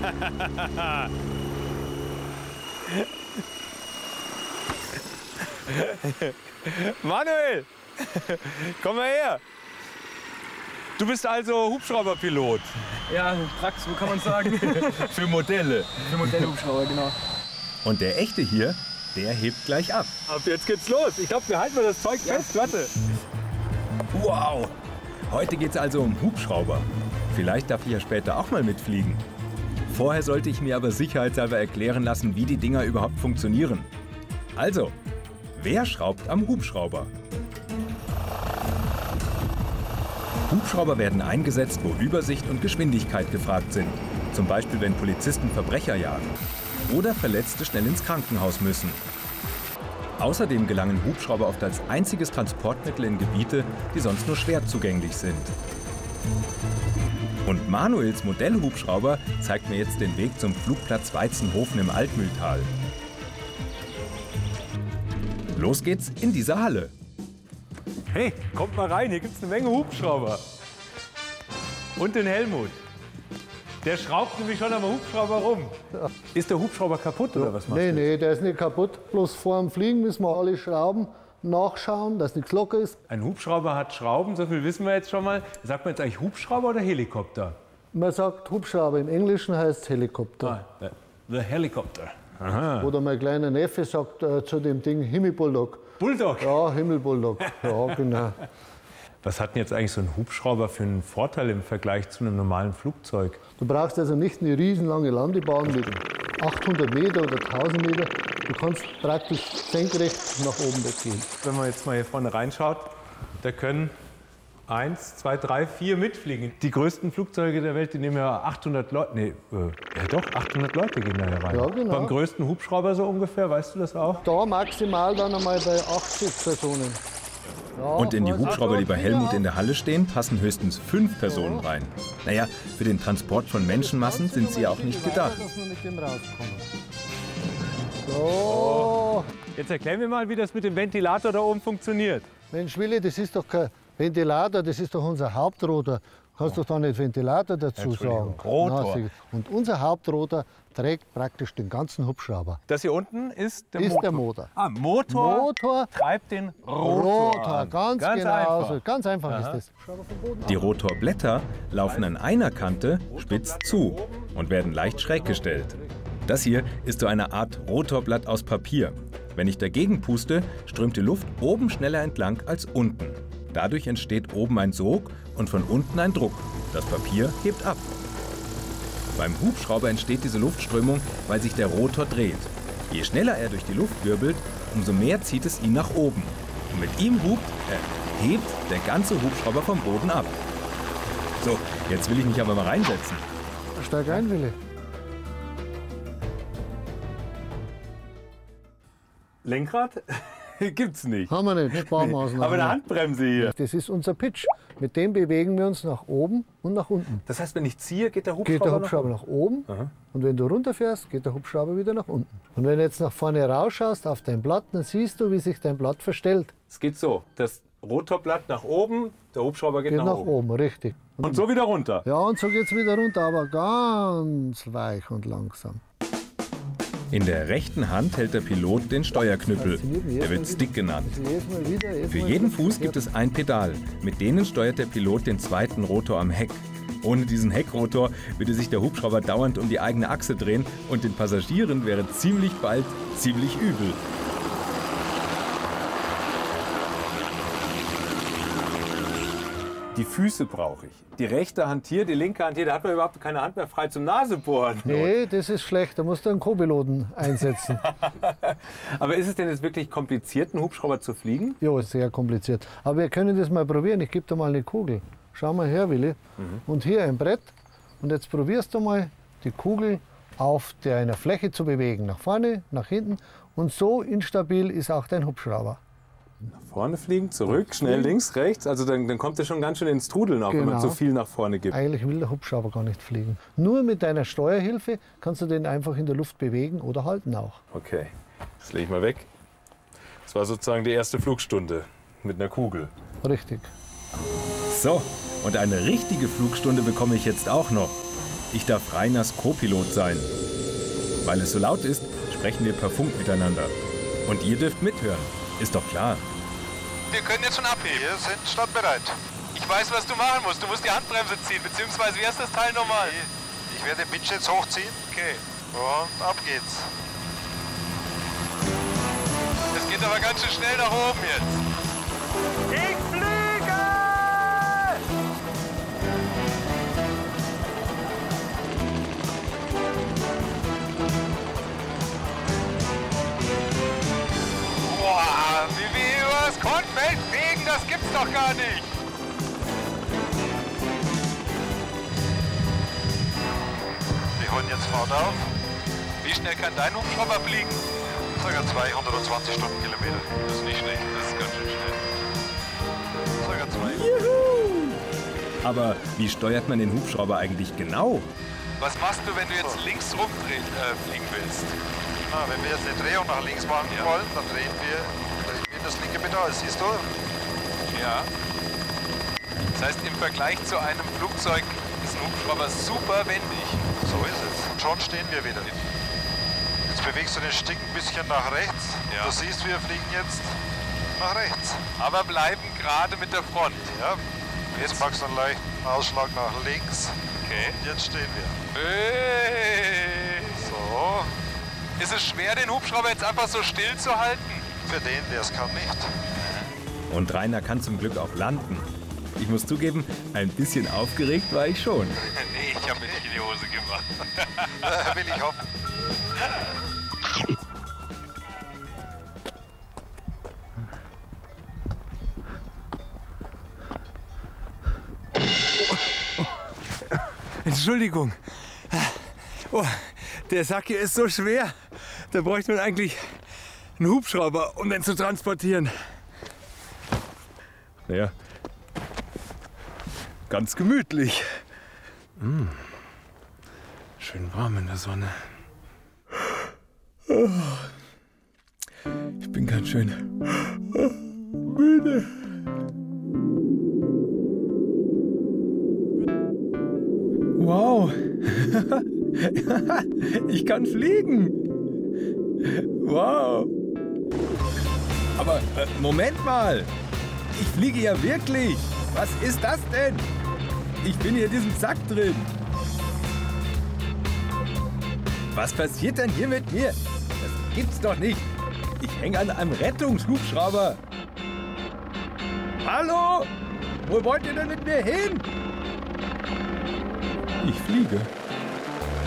Manuel, komm mal her. Du bist also Hubschrauberpilot. Ja, Praxis, so kann man sagen. Für Modelle. Für Modellhubschrauber, genau. Und der echte hier, der hebt gleich ab. Ab jetzt geht's los. Ich glaube, wir halten mal das Zeug fest. Warte. Wow! Heute geht's also um Hubschrauber. Vielleicht darf ich ja später auch mal mitfliegen. Vorher sollte ich mir aber sicherheitshalber erklären lassen, wie die Dinger überhaupt funktionieren. Also, wer schraubt am Hubschrauber? Hubschrauber werden eingesetzt, wo Übersicht und Geschwindigkeit gefragt sind. Zum Beispiel, wenn Polizisten Verbrecher jagen. Oder Verletzte schnell ins Krankenhaus müssen. Außerdem gelangen Hubschrauber oft als einziges Transportmittel in Gebiete, die sonst nur schwer zugänglich sind. Und Manuels Modellhubschrauber zeigt mir jetzt den Weg zum Flugplatz Weizenhofen im Altmühltal. Los geht's in diese Halle. Hey, kommt mal rein. Hier gibt's eine Menge Hubschrauber. Und den Helmut. Der schraubt nämlich schon am Hubschrauber rum. Ja. Ist der Hubschrauber kaputt oder was machst du? Nee, der ist nicht kaputt. Bloß vor dem Fliegen müssen wir alle Schrauben nachschauen, dass nichts locker ist. Ein Hubschrauber hat Schrauben, so viel wissen wir jetzt schon mal. Sagt man jetzt eigentlich Hubschrauber oder Helikopter? Man sagt Hubschrauber, im Englischen heißt es Helikopter. Ah, the Helicopter. Aha. Oder mein kleiner Neffe sagt zu dem Ding Himmelbulldog. Bulldog? Ja, Himmelbulldog. Ja, genau. Was hat denn jetzt eigentlich so ein Hubschrauber für einen Vorteil im Vergleich zu einem normalen Flugzeug? Du brauchst also nicht eine riesenlange Landebahn mit 800 Meter oder 1000 Meter. Du kannst praktisch senkrecht nach oben weggehen. Wenn man jetzt mal hier vorne reinschaut, da können 1, 2, 3, 4 mitfliegen. Die größten Flugzeuge der Welt, die nehmen ja 800 Leute. Nee, ja doch, 800 Leute gehen da rein. Ja, genau. Beim größten Hubschrauber so ungefähr, weißt du das auch? Da maximal dann einmal bei 80 Personen. Ja, Und in die Hubschrauber, die bei Helmut in der Halle stehen, passen höchstens 5 Personen rein. Naja, für den Transport von Menschenmassen sind sie ja auch nicht gedacht. Dass wir mit dem rauskommen. So. Jetzt erklär mir mal, wie das mit dem Ventilator da oben funktioniert. Mensch Willi, das ist doch kein Ventilator, das ist doch unser Hauptrotor. Kannst doch da nicht Ventilator dazu sagen. Rotor. Und unser Hauptrotor trägt praktisch den ganzen Hubschrauber. Das hier unten ist der Ist Motor. der Motor. Ah, Motor treibt den Rotor an. Ganz genau. einfach. So. Ganz einfach Aha. ist das. Die Rotorblätter laufen an einer Kante spitz zu und werden leicht schräg gestellt. Das hier ist so eine Art Rotorblatt aus Papier. Wenn ich dagegen puste, strömt die Luft oben schneller entlang als unten. Dadurch entsteht oben ein Sog und von unten ein Druck. Das Papier hebt ab. Beim Hubschrauber entsteht diese Luftströmung, weil sich der Rotor dreht. Je schneller er durch die Luft wirbelt, umso mehr zieht es ihn nach oben. Und mit ihm hebt der ganze Hubschrauber vom Boden ab. So, jetzt will ich mich aber mal reinsetzen. Steig ein, Willi. Lenkrad? Gibt's nicht. Haben wir nicht, Sparmaßnahmen. Aber eine Handbremse hier. Das ist unser Pitch. Mit dem bewegen wir uns nach oben und nach unten. Das heißt, wenn ich ziehe, geht der Hubschrauber, Geht der Hubschrauber nach oben Aha. und wenn du runterfährst, geht der Hubschrauber wieder nach unten. Und wenn du jetzt nach vorne rausschaust auf dein Blatt, dann siehst du, wie sich dein Blatt verstellt. Es geht so, das Rotorblatt nach oben, der Hubschrauber geht Geht nach oben. richtig. Und so wieder runter. Ja, und so geht's wieder runter, aber ganz weich und langsam. In der rechten Hand hält der Pilot den Steuerknüppel. Der wird Stick genannt. Für jeden Fuß gibt es ein Pedal. Mit denen steuert der Pilot den zweiten Rotor am Heck. Ohne diesen Heckrotor würde sich der Hubschrauber dauernd um die eigene Achse drehen und den Passagieren wäre ziemlich bald ziemlich übel. Die Füße brauche ich. Die rechte Hand hier, die linke Hand hier, da hat man überhaupt keine Hand mehr frei zum Nasebohren. Nee, das ist schlecht. Da musst du einen Co-Piloten einsetzen. Aber ist es denn jetzt wirklich kompliziert, einen Hubschrauber zu fliegen? Ja, ist sehr kompliziert. Aber wir können das mal probieren. Ich gebe dir mal eine Kugel. Schau mal her, Willi. Und hier ein Brett. Und jetzt probierst du mal, die Kugel auf einer Fläche zu bewegen. Nach vorne, nach hinten. Und so instabil ist auch dein Hubschrauber. Nach vorne fliegen, zurück, schnell links, rechts. Also dann kommt er schon ganz schön ins Trudeln auch, wenn man zu viel nach vorne gibt. Eigentlich will der Hubschrauber gar nicht fliegen. Nur mit deiner Steuerhilfe kannst du den einfach in der Luft bewegen oder halten auch. Okay, das lege ich mal weg. Das war sozusagen die erste Flugstunde mit einer Kugel. Richtig. So, und eine richtige Flugstunde bekomme ich jetzt auch noch. Ich darf Rainers Co-Pilot sein. Weil es so laut ist, sprechen wir per Funk miteinander. Und ihr dürft mithören. Ist doch klar. Wir können jetzt schon abheben. Wir sind startbereit. Ich weiß, was du machen musst. Du musst die Handbremse ziehen, beziehungsweise wie heißt das Teil nochmal? Ich werde den Pitch jetzt hochziehen. Okay. Und ab geht's. Es geht aber ganz schön schnell nach oben jetzt. Ich fliege! Boah, wie wir übers Kornfeld fegen, das gibt's doch gar nicht. Wir holen jetzt Fahrt auf. Wie schnell kann dein Hubschrauber fliegen? Ca. 220 Stundenkilometer. Das ist nicht schlecht, das ist ganz schön schnell. Ca. 2. Aber wie steuert man den Hubschrauber eigentlich genau? Was machst du, wenn du jetzt links fliegen willst? Na, wenn wir jetzt eine Drehung nach links machen wollen, dann drehen wir das linke Pedal, siehst du? Ja. Das heißt, im Vergleich zu einem Flugzeug ist ein Hubschrauber super wendig. So ist es. Und schon stehen wir wieder. Jetzt bewegst du den Stick ein bisschen nach rechts. Ja. Du siehst, wir fliegen jetzt nach rechts. Aber bleiben gerade mit der Front. Ja. Jetzt magst du einen leichten Ausschlag nach links. Okay. Und jetzt stehen wir. Hey. So. Ist es schwer, den Hubschrauber jetzt einfach so still zu halten? Für den, der es kann, nicht. Und Rainer kann zum Glück auch landen. Ich muss zugeben, ein bisschen aufgeregt war ich schon. Nee, ich habe mir nicht in die Hose gemacht. Will ich hoffen. Entschuldigung. Oh, der Sack hier ist so schwer. Da bräuchte man eigentlich einen Hubschrauber, um den zu transportieren. Ja, ganz gemütlich. Schön warm in der Sonne. Ich bin ganz schön müde. Wow. Ich kann fliegen. Wow. Aber Moment mal. Ich fliege ja wirklich. Was ist das denn? Ich bin hier in diesem Sack drin. Was passiert denn hier mit mir? Das gibt's doch nicht. Ich hänge an einem Rettungshubschrauber. Hallo? Wo wollt ihr denn mit mir hin? Ich fliege.